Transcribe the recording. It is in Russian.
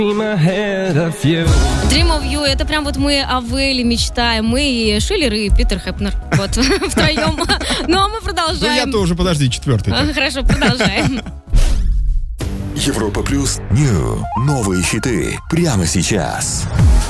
Dream of You, это прям вот мы о Вэле мечтаем. Мы и Шиллер, и Питер Хэпнер. Вот, втроем. Ну, а мы продолжаем. Ну, я тоже, подожди, четвертый. Хорошо, продолжаем. Европа Плюс Нью. Новые хиты прямо сейчас.